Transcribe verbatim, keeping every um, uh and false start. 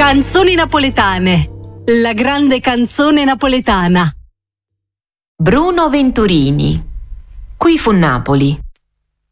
Canzoni napoletane. La grande canzone napoletana. Bruno Venturini. Qui fu Napoli.